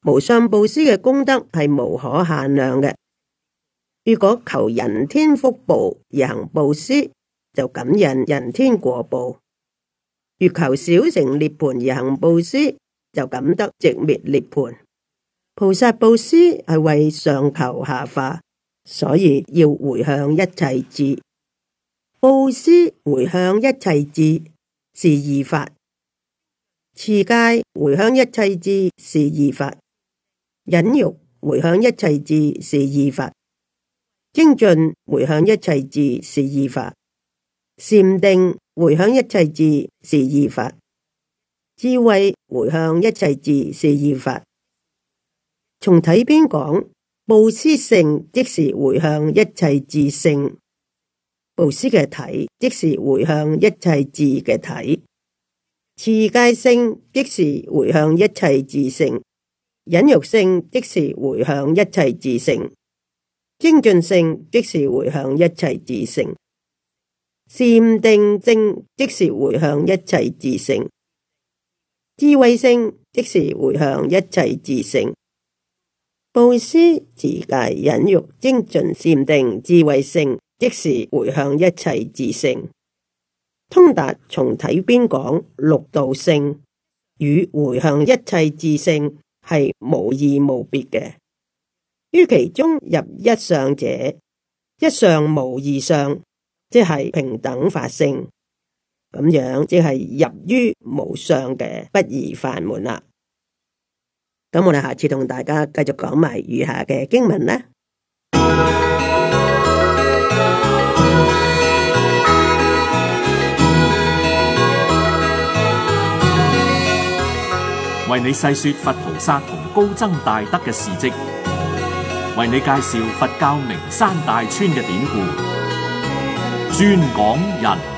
無上布施嘅功德係無可限量嘅。如果求人天福報而行布施，就感引人天果報；如求小乘涅槃而行布施，就感得寂滅涅槃。菩薩布施係為上求下化，所以要回向一切智。布施回向一切智是二法，持戒回向一切智是二法，忍辱回向一切智是二法，精進回向一切智是二法，禪定回向一切智是二法，智慧回向一切智是二法。從體邊講，布施性即是回向一切智性，布施嘅體即是回向一切智嘅體，持戒性即是回向一切智性，忍辱性即是回向一切智性，精進性即是回向一切智性，禪定性即是回向一切智性，智慧性即是回向一切智性。布施、持戒、忍辱、精進、禪定、智慧性，即是回向一切智性。通達從體邊講六道性與回向一切智性係無異無別嘅。於其中入一相者，一相無二相，即係平等法性。咁樣即係入於無相嘅不二法門啦。咁我哋下次同大家繼續講埋餘下嘅經文啦。 為你細說佛菩薩同高僧大德嘅事跡，為你介紹佛教名山大川嘅典故，專講人